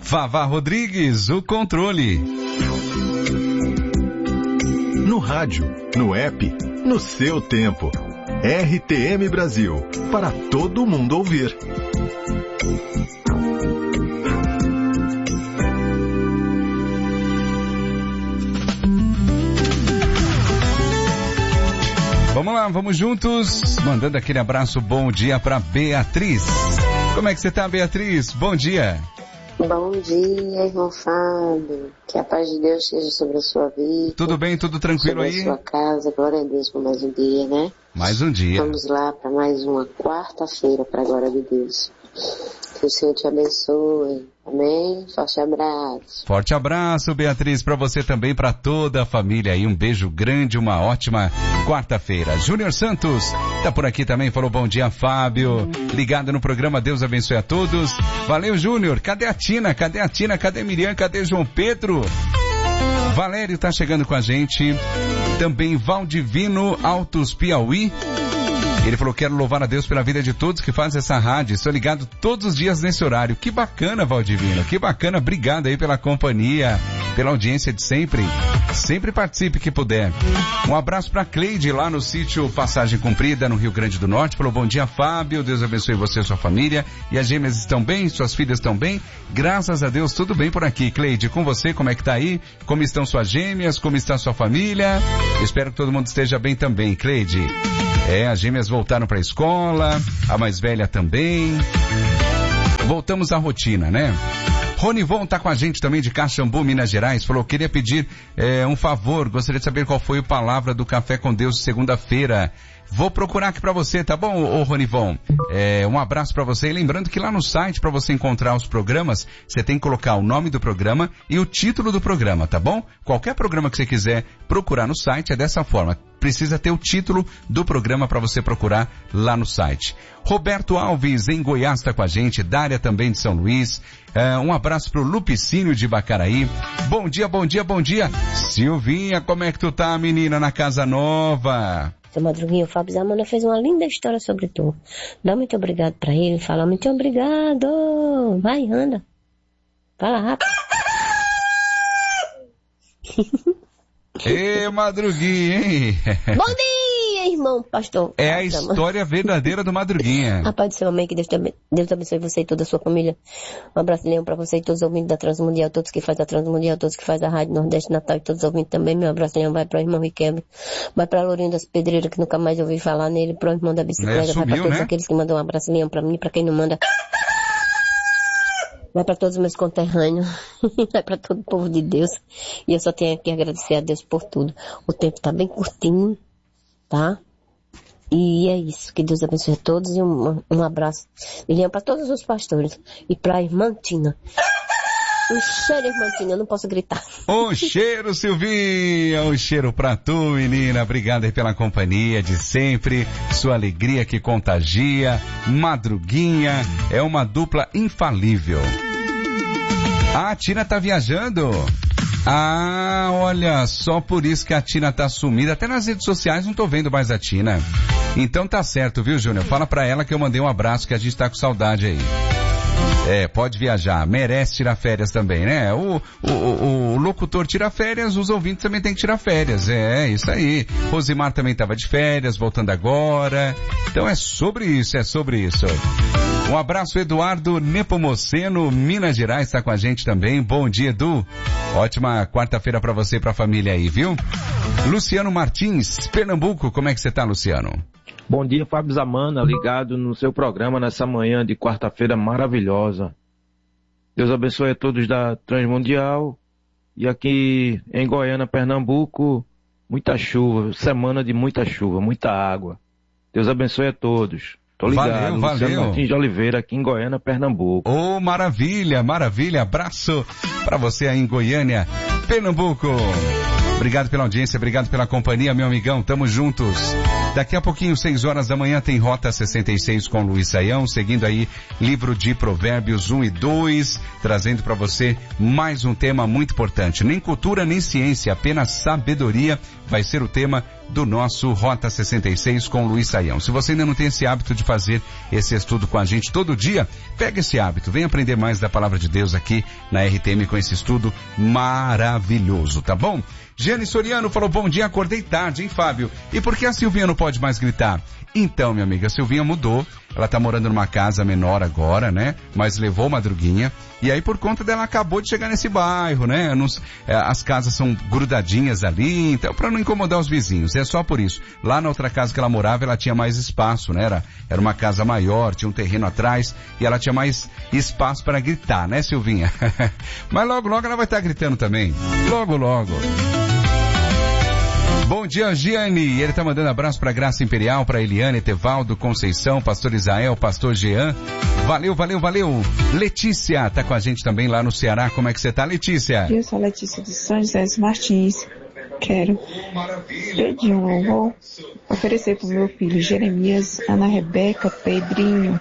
Vavá Rodrigues, o controle. No rádio, no app, no seu tempo. RTM Brasil, para todo mundo ouvir. Vamos lá, vamos juntos, mandando aquele abraço, bom dia para Beatriz. Como é que você tá, Beatriz? Bom dia. Bom dia, irmão Fábio. Que a paz de Deus seja sobre a sua vida. Tudo bem, tudo tranquilo sobre aí? Sobre a sua casa, glória a Deus por mais um dia, né? Mais um dia. Vamos lá para mais uma quarta-feira, para a glória de Deus. Que o Senhor te abençoe. Amém? Forte abraço. Forte abraço, Beatriz, para você também, para toda a família aí. Um beijo grande, uma ótima quarta-feira. Júnior Santos tá por aqui também, falou bom dia, Fábio. Ligado no programa, Deus abençoe a todos. Valeu, Júnior. Cadê a Tina? Cadê a Tina? Cadê a Miriam? Cadê João Pedro? Valério tá chegando com a gente. Também Valdivino Altos Piauí. Ele falou, quero louvar a Deus pela vida de todos que fazem essa rádio. Estou ligado todos os dias nesse horário. Que bacana, Valdivino. Que bacana. Obrigado aí pela companhia, pela audiência de sempre. Sempre participe que puder. Um abraço para Cleide lá no sítio Passagem Cumprida, no Rio Grande do Norte. Falou, bom dia, Fábio. Deus abençoe você e sua família. E as gêmeas estão bem? Suas filhas estão bem? Graças a Deus, tudo bem por aqui. Cleide, com você, como é que tá aí? Como estão suas gêmeas? Como está sua família? Espero que todo mundo esteja bem também, Cleide. As gêmeas voltaram para a escola, a mais velha também. Voltamos à rotina, né? Ronivon tá com a gente também de Caxambu, Minas Gerais. Falou, queria pedir um favor, gostaria de saber qual foi a palavra do Café com Deus de segunda-feira. Vou procurar aqui pra você, tá bom, ô Ronivon? Um abraço pra você. E lembrando que lá no site, pra você encontrar os programas, você tem que colocar o nome do programa e o título do programa, tá bom? Qualquer programa que você quiser procurar no site é dessa forma. Precisa ter o título do programa pra você procurar lá no site. Roberto Alves, em Goiás, tá com a gente. Dária também de São Luís. Um abraço pro Lupicínio de Bacaraí. Bom dia, bom dia, bom dia. Silvinha, como é que tu tá, menina, na casa nova? Seu Madruguinha, o Fábio Zamana fez uma linda história sobre tu. Dá muito obrigado pra ele, fala muito obrigado. Vai, anda. Fala rápido. Ê, Madruguinha, hein? Bom dia, irmão pastor. É a história verdadeira do Madruguinha. Rapaz do céu, amém, que Deus abençoe você e toda a sua família. Um abraço, Leão, pra você e todos os ouvintes da Transmundial, todos que fazem a Transmundial, todos que fazem a Rádio Nordeste Natal e todos os ouvintes também. Meu abraço, Leão, vai para o irmão Riquelme, vai para Lourinho das Pedreiras, que nunca mais ouvi falar nele, para o irmão da bicicleta, sumiu, vai para todos, né? Aqueles que mandam um abraço, Leão, pra mim, pra quem não manda. Vai para todos os meus conterrâneos, vai para todo o povo de Deus. E eu só tenho que agradecer a Deus por tudo. O tempo tá bem curtinho, tá? E é isso. Que Deus abençoe a todos e um abraço. E para todos os pastores. E para a irmã Tina. Um cheiro, irmã Tina, eu não posso gritar. Um cheiro, Silvinha, um cheiro pra tu, menina. Obrigado aí pela companhia de sempre, sua alegria que contagia. Madruguinha é uma dupla infalível. A Tina tá viajando? Ah, olha, só por isso que a Tina tá sumida. Até nas redes sociais não tô vendo mais a Tina. Então tá certo, viu, Júnior? Fala pra ela que eu mandei um abraço, que a gente tá com saudade aí. Pode viajar, merece tirar férias também, né? O locutor tira férias, os ouvintes também têm que tirar férias, isso aí. Rosimar também estava de férias, voltando agora. Então é sobre isso. Um abraço, Eduardo Nepomuceno, Minas Gerais, está com a gente também. Bom dia, Edu. Ótima quarta-feira para você e para a família aí, viu? Luciano Martins, Pernambuco, como é que você tá, Luciano? Bom dia, Fábio Zamana, ligado no seu programa nessa manhã de quarta-feira maravilhosa. Deus abençoe a todos da Transmundial. E aqui em Goiânia, Pernambuco, muita chuva, semana de muita chuva, muita água. Deus abençoe a todos. Tô ligado, valeu. Luciano Martins de Oliveira, aqui em Goiânia, Pernambuco. Oh, maravilha. Abraço para você aí em Goiânia, Pernambuco. Obrigado pela audiência, obrigado pela companhia, meu amigão, tamo juntos. Daqui a pouquinho, 6 horas da manhã, tem Rota 66 com Luiz Saião, seguindo aí livro de Provérbios 1 e 2, trazendo para você mais um tema muito importante. Nem cultura, nem ciência, apenas sabedoria vai ser o tema do nosso Rota 66 com o Luiz Saião. Se você ainda não tem esse hábito de fazer esse estudo com a gente todo dia, pega esse hábito, vem aprender mais da Palavra de Deus aqui na RTM com esse estudo maravilhoso, tá bom? Giane Soriano falou, bom dia, acordei tarde, hein, Fábio? E por que a Silvinha não pode mais gritar? Então, minha amiga, a Silvinha mudou, ela tá morando numa casa menor agora, né? Mas levou Madruguinha, e aí por conta dela acabou de chegar nesse bairro, né? As casas são grudadinhas ali, então pra não incomodar os vizinhos, é só por isso. Lá na outra casa que ela morava, ela tinha mais espaço, né? Era uma casa maior, tinha um terreno atrás, e ela tinha mais espaço para gritar, né, Silvinha? Mas logo, logo ela vai estar gritando também. Logo, logo. Bom dia, Giane. Ele tá mandando abraço pra Graça Imperial, pra Eliane, Tevaldo, Conceição, Pastor Isael, Pastor Jean. Valeu, valeu, valeu. Letícia tá com a gente também lá no Ceará. Como é que você tá, Letícia? Eu sou a Letícia de São José dos Martins. Quero pedir um louvor, oferecer pro meu filho Jeremias, Ana Rebeca, Pedrinho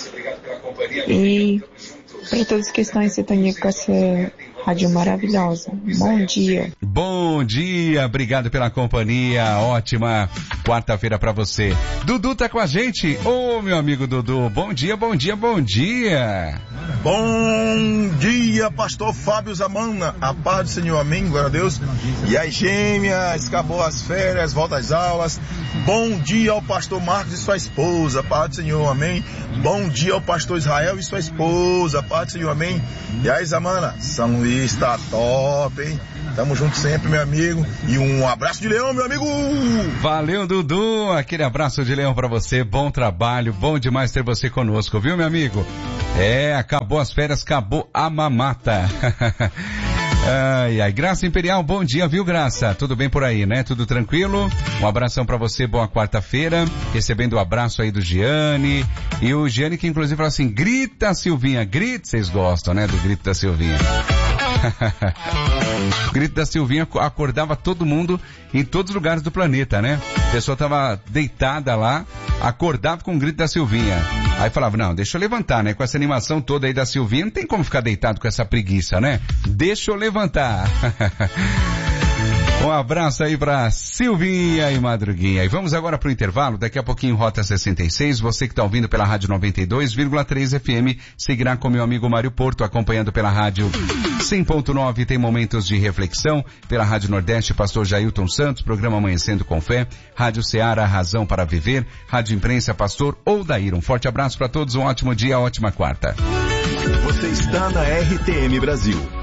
e para todos que estão em sintonia com essa rádio maravilhosa. Bom dia. Bom dia, obrigado pela companhia, ótima quarta-feira pra você. Dudu tá com a gente. Ô, meu amigo Dudu, bom dia, bom dia, bom dia. Bom dia, pastor Fábio Zamana, a paz do Senhor, amém, glória a Deus. E as gêmeas, acabou as férias, volta às aulas. Bom dia ao pastor Marcos e sua esposa, paz do Senhor, amém. Bom dia ao pastor Israel e sua esposa, paz do Senhor, amém. E aí, Zamana, São Luís tá top, hein? Tamo junto sempre, meu amigo. E um abraço de leão, meu amigo! Valeu, Dudu! Aquele abraço de leão pra você. Bom trabalho, bom demais ter você conosco, viu, meu amigo? Acabou as férias, acabou a mamata. Ai, ai, Graça Imperial, bom dia, viu, Graça? Tudo bem por aí, né? Tudo tranquilo? Um abração pra você, boa quarta-feira. Recebendo o abraço aí do Giane. E o Giane que inclusive fala assim, grita, Silvinha, grita. Vocês gostam, né, do grito da Silvinha? O grito da Silvinha acordava todo mundo em todos os lugares do planeta, né? A pessoa tava deitada lá, acordava com o grito da Silvinha. Aí falava, não, deixa eu levantar, né? Com essa animação toda aí da Silvinha, não tem como ficar deitado com essa preguiça, né? Deixa eu levantar. Um abraço aí pra Silvinha e Madruguinha. E vamos agora pro intervalo, daqui a pouquinho Rota 66, você que tá ouvindo pela rádio 92,3 FM, seguirá com meu amigo Mário Porto, acompanhando pela rádio 100.9, tem momentos de reflexão, pela Rádio Nordeste, Pastor Jailton Santos, programa Amanhecendo com Fé, Rádio Ceará, Razão para Viver, Rádio Imprensa, Pastor Odair. Um forte abraço para todos, um ótimo dia, ótima quarta. Você está na RTM Brasil.